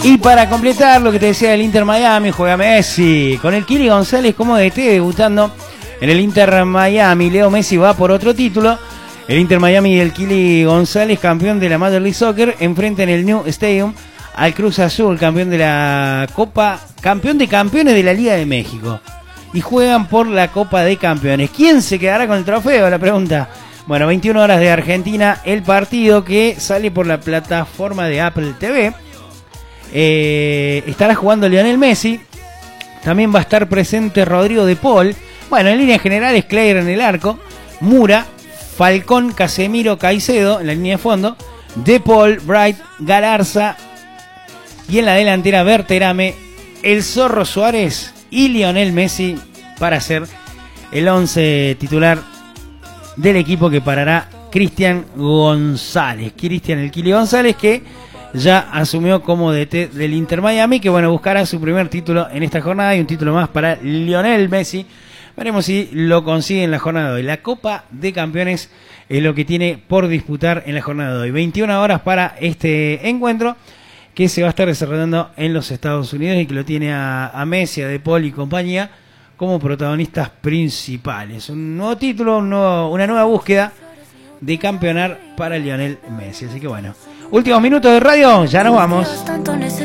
Y para completar lo que te decía del Inter Miami, juega Messi con el Kili González como DT debutando en el Inter Miami. Leo Messi va por otro título. El Inter Miami y el Kili González, campeón de la Major League Soccer, enfrentan en el New Stadium al Cruz Azul, campeón de la Copa, campeón de campeones de la Liga de México. Y juegan por la Copa de Campeones. ¿Quién se quedará con el trofeo? La pregunta. Bueno, 21 horas de Argentina, el partido que sale por la plataforma de Apple TV. Estará jugando Lionel Messi. También va a estar presente Rodrigo de Paul. Bueno, en líneas generales, Claire en el arco, Mura, Falcón, Casemiro, Caicedo en la línea de fondo, De Paul, Bright, Galarza y en la delantera Berterame, el Zorro Suárez y Lionel Messi para ser el 11 titular del equipo que parará Cristian González. Cristian el Kili González, que ya asumió como DT del Inter Miami, que bueno, buscará su primer título en esta jornada y un título más para Lionel Messi. Veremos si lo consigue en la jornada de hoy. La Copa de Campeones es lo que tiene por disputar en la jornada de hoy. 21 horas para este encuentro que se va a estar desarrollando en los Estados Unidos y que lo tiene a Messi, a De Paul y compañía como protagonistas principales. Un nuevo título, una nueva búsqueda de campeonar para Lionel Messi. Así que bueno, últimos minutos de radio, ya nos vamos.